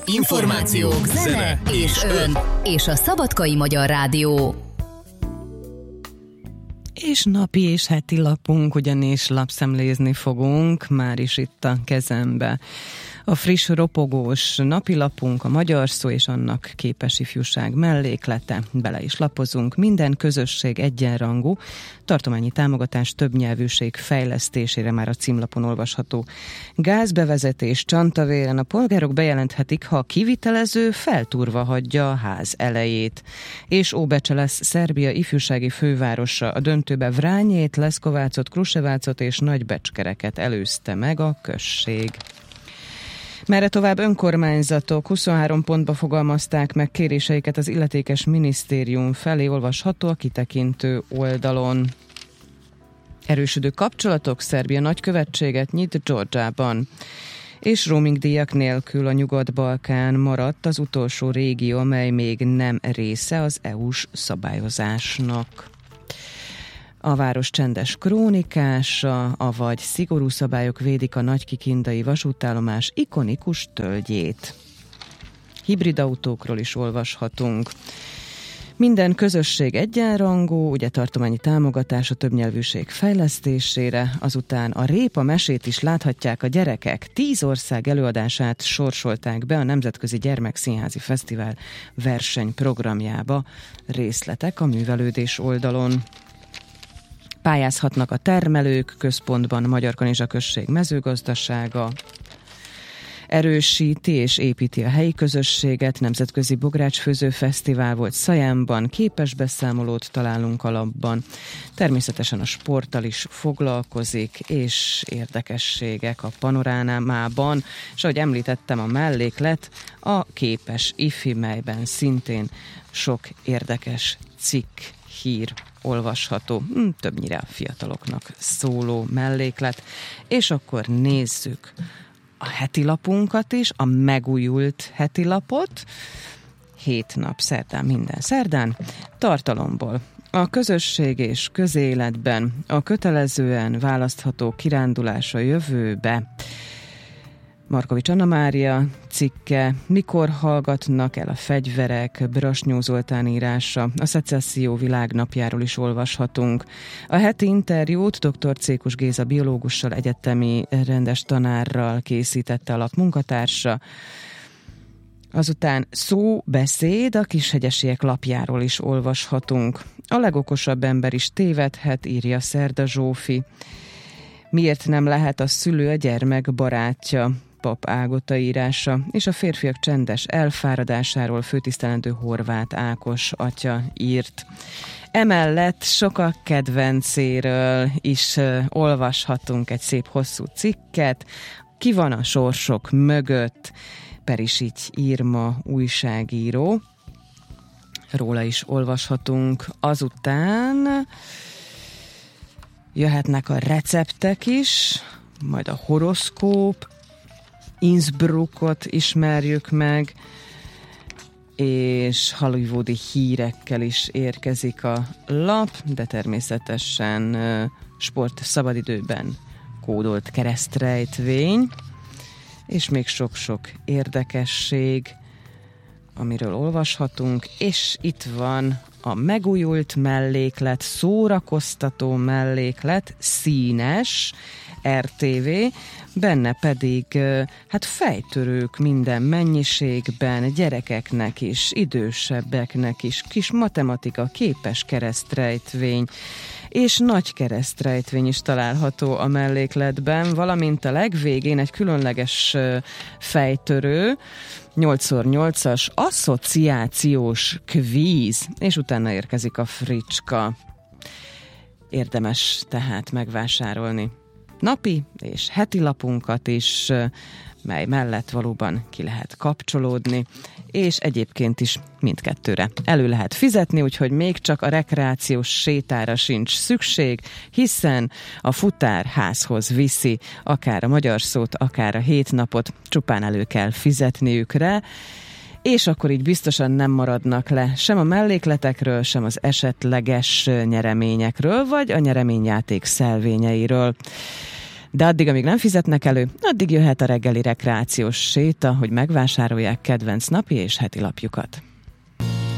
Információk, zene és ön. És a Szabadkai Magyar Rádió. És napi és heti lapunk, ugyanis lapszemlézni fogunk, már is itt a kezembe. A friss ropogós napilapunk, a Magyar Szó és annak képes ifjúság melléklete. Bele is lapozunk. Minden közösség egyenrangú. Tartományi támogatás többnyelvűség fejlesztésére, már a címlapon olvasható. Gázbevezetés Csantavéren. A polgárok bejelenthetik, ha a kivitelező feltúrva hagyja a ház elejét. És Óbecse lesz Szerbia ifjúsági fővárosa. A döntőbe Vrányét, Leszkovácot, Krusevácot és Nagybecskereket előzte meg a község. Merre tovább önkormányzatok 23 pontba fogalmazták meg kéréseiket az illetékes minisztérium felé, olvasható a kitekintő oldalon. Erősödő kapcsolatok, Szerbia nagykövetséget nyit Georgiában. És roaming díjak nélkül a Nyugat-Balkán maradt az utolsó régió, amely még nem része az EU-s szabályozásnak. A város csendes krónikása, avagy szigorú szabályok védik a nagykikindai vasútállomás ikonikus tölgyét. Hibrid autókról is olvashatunk. Minden közösség egyenrangú, ugye tartományi támogatás a többnyelvűség fejlesztésére, azután a Répa mesét is láthatják a gyerekek. 10 ország előadását sorsolták be a Nemzetközi Gyermekszínházi Fesztivál versenyprogramjába. Részletek a művelődés oldalon. Pályázhatnak a termelők, központban Magyarkanizsa község mezőgazdasága. Erősíti és építi a helyi közösséget, Nemzetközi Bográcsfőző Fesztivál volt Szajámban, képes beszámolót találunk a lapban. Természetesen a sporttal is foglalkozik, és érdekességek a panorámában, és ahogy említettem, a melléklet a képes ifi, melyben szintén sok érdekes cikk, hír olvasható, többnyire a fiataloknak szóló melléklet. És akkor nézzük a heti lapunkat is, a megújult heti lapot. 7 nap szerdán, minden szerdán. Tartalomból: a közösség és közéletben, a kötelezően választható kirándulás a jövőbe. Markovics Anna Mária cikke, mikor hallgatnak el a fegyverek, Brasnyó Zoltán írása, a Szecesszió világnapjáról is olvashatunk. A heti interjút dr. Cékus Géza biológussal, egyetemi rendes tanárral készítette a lap munkatársa. Azután szóbeszéd, a Kishegyesiek lapjáról is olvashatunk. A legokosabb ember is tévedhet, írja Szerda Zsófi. Miért nem lehet a szülő a gyermek barátja? Pap Ágota írása, és a férfiak csendes elfáradásáról főtisztelendő Horváth Ákos atya írt. Emellett sokak kedvencéről is olvashatunk egy szép hosszú cikket. Ki van a sorsok mögött? Perisics Irma újságíró. Róla is olvashatunk. Azután jöhetnek a receptek is, majd a horoszkóp, Innsbruckot ismerjük meg, és hollywoodi hírekkel is érkezik a lap, de természetesen sport szabadidőben kódolt keresztrejtvény, és még sok-sok érdekesség, amiről olvashatunk, és itt van a megújult melléklet, szórakoztató melléklet, színes, RTV, benne pedig fejtörők minden mennyiségben, gyerekeknek is, idősebbeknek is, kis matematika, képes keresztrejtvény, és nagy keresztrejtvény is található a mellékletben, valamint a legvégén egy különleges fejtörő, 8x8-as asszociációs kvíz, és utána érkezik a fricska. Érdemes tehát megvásárolni napi és heti lapunkat is, mely mellett valóban ki lehet kapcsolódni, és egyébként is mindkettőre elő lehet fizetni, úgyhogy még csak a rekreációs sétára sincs szükség, hiszen a futár házhoz viszi akár a Magyar Szót, akár a 7 napot, csupán elő kell fizetniük rá, és akkor így biztosan nem maradnak le sem a mellékletekről, sem az esetleges nyereményekről, vagy a nyereményjáték szelvényeiről. De addig, amíg nem fizetnek elő, addig jöhet a reggeli rekreációs séta, hogy megvásárolják kedvenc napi és heti lapjukat.